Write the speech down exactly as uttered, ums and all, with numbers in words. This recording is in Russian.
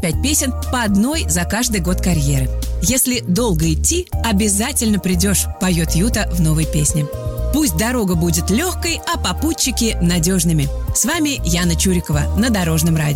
пять песен, по одной за каждый год карьеры. Если долго идти, обязательно придешь, поет Юта в новой песне. Пусть дорога будет легкой, а попутчики надежными. С вами Яна Чурикова на Дорожном радио.